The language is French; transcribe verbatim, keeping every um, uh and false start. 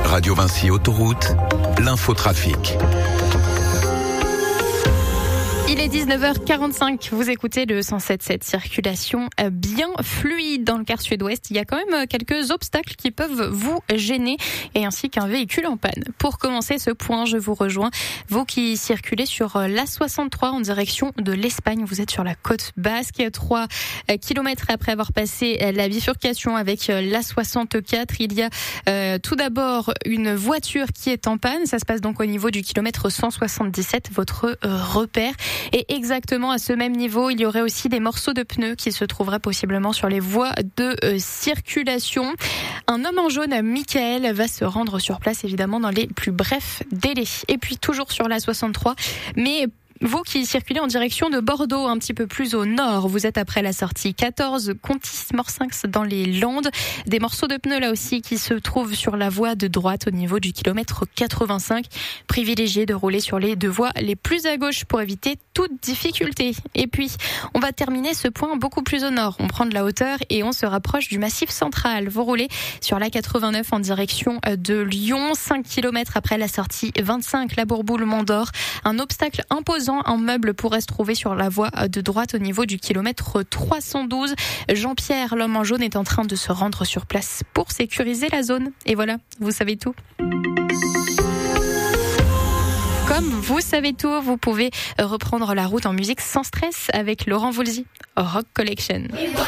Radio Vinci Autoroute, l'infotrafic. Il est dix-neuf heures quarante-cinq, vous écoutez le cent sept virgule sept, circulation bien fluide dans le quart sud-ouest. Il y a quand même quelques obstacles qui peuvent vous gêner et ainsi qu'un véhicule en panne. Pour commencer ce point, je vous rejoins. Vous qui circulez sur l'A soixante-trois en direction de l'Espagne, vous êtes sur la côte basque, trois kilomètres après avoir passé la bifurcation avec l'A soixante-quatre. Il y a euh, tout d'abord une voiture qui est en panne. Ça se passe donc au niveau du kilomètre cent soixante-dix-sept, votre euh, repère. Et exactement à ce même niveau, il y aurait aussi des morceaux de pneus qui se trouveraient possiblement sur les voies de euh, circulation. Un homme en jaune, Michael, va se rendre sur place évidemment dans les plus brefs délais. Et puis toujours sur la soixante-trois, mais vous qui circulez en direction de Bordeaux, un petit peu plus au nord, vous êtes après la sortie quatorze, Contis-Morsinx dans les Landes. Des morceaux de pneus là aussi qui se trouvent sur la voie de droite au niveau du kilomètre quatre-vingt-cinq. Privilégiez de rouler sur les deux voies les plus à gauche pour éviter toute difficulté. Et puis, on va terminer ce point beaucoup plus au nord. On prend de la hauteur et on se rapproche du Massif central. Vous roulez sur la quatre-vingt-neuf en direction de Lyon, cinq kilomètres après la sortie vingt-cinq, la Bourboule-Mont-d'Or. Un obstacle imposant. Un meuble pourrait se trouver sur la voie de droite au niveau du kilomètre trois cent douze. Jean-Pierre, l'homme en jaune, est en train de se rendre sur place pour sécuriser la zone. Et voilà, vous savez tout. Comme vous savez tout, vous pouvez reprendre la route en musique sans stress avec Laurent Voulzy, Rock Collection.